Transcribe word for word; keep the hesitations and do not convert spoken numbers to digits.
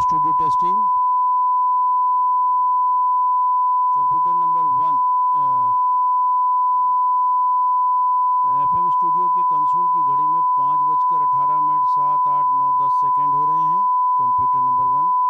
Studio testing. Computer number one. F M studio के console की घड़ी में पाँच बजकर अठारह मिनट सात आठ नौ दस सेकेंड हो रहे हैं। Computer number one.